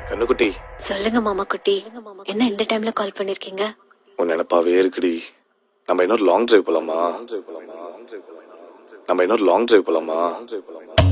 கண்ணுக்குட்டி, சொல்லுங்க மாமா குட்டி. என்ன இந்த டைம்ல கால் பண்ணிருக்கீங்க? உன் நினைப்பாவே இருக்குடி. நம்ம இன்னொரு லாங் டிரைவ் போலாமா?